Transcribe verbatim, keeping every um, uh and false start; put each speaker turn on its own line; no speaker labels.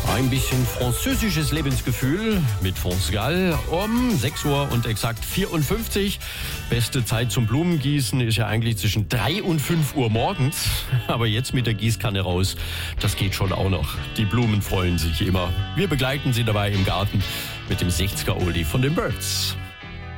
Ein bisschen französisches Lebensgefühl mit France Gall um sechs Uhr und exakt vierundfünfzig. Beste Zeit zum Blumengießen ist ja eigentlich zwischen drei und fünf Uhr morgens. Aber jetzt mit der Gießkanne raus, das geht schon auch noch. Die Blumen freuen sich immer. Wir begleiten sie dabei im Garten mit dem sechziger Oldie von den Birds.